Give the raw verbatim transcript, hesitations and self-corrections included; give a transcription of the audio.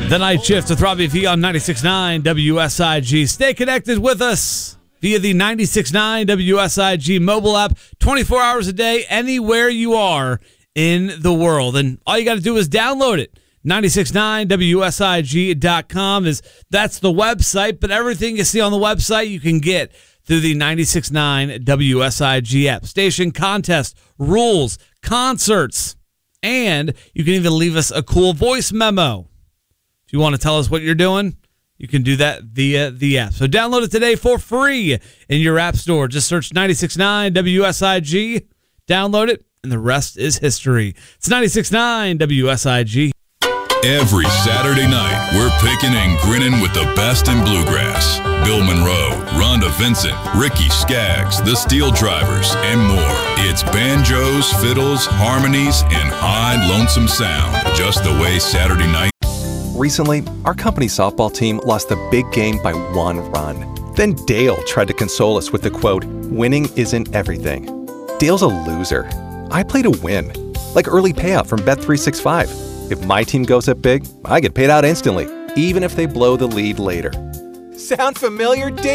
The Night Shift with Robbie V on ninety-six point nine W S I G. Stay connected with us via the ninety-six point nine W S I G mobile app, twenty-four hours a day, anywhere you are in the world. And all you got to do is download it. ninety-six point nine W S I G dot com is that's the website, but everything you see on the website you can get through the ninety-six point nine W S I G app. Station contest, rules, concerts, and you can even leave us a cool voice memo. If you want to tell us what you're doing, you can do that via the app. So download it today for free in your app store. Just search ninety-six point nine W S I G, download it, and the rest is history. It's ninety-six point nine W S I G. Every Saturday night, we're picking and grinning with the best in bluegrass. Bill Monroe, Rhonda Vincent, Ricky Skaggs, the Steel Drivers, and more. It's banjos, fiddles, harmonies, and high lonesome sound. Just the way Saturday night. Recently, our company softball team lost the big game by one run. Then Dale tried to console us with the quote, "Winning isn't everything." Dale's a loser. I play to win. Like early payout from Bet three sixty-five. If my team goes up big, I get paid out instantly, even if they blow the lead later. Sound familiar, Dale?